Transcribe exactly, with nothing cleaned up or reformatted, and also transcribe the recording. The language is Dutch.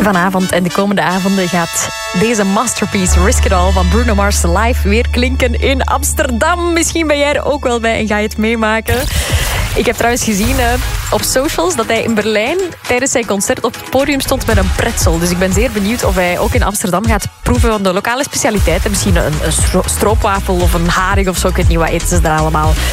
Vanavond en de komende avonden gaat deze masterpiece Risk It All van Bruno Mars live weer klinken in Amsterdam. Misschien ben jij er ook wel bij en ga je het meemaken. Ik heb trouwens gezien uh, op socials dat hij in Berlijn tijdens zijn concert op het podium stond met een pretzel. Dus ik ben zeer benieuwd of hij ook in Amsterdam gaat proeven van de lokale specialiteiten. Misschien een, een stro- stroopwafel of een haring of zo. Ik weet niet wat eten ze daar allemaal.